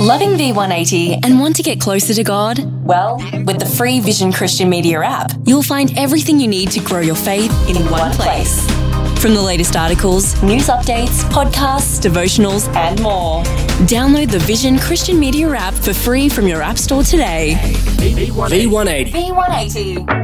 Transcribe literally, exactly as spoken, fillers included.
Loving V one eighty and want to get closer to God? Well, with the free Vision Christian Media app, you'll find everything you need to grow your faith in, in one, one place. place. From the latest articles, news updates, podcasts, devotionals, and more. Download the Vision Christian Media app for free from your app store today. V one eighty. V one eighty.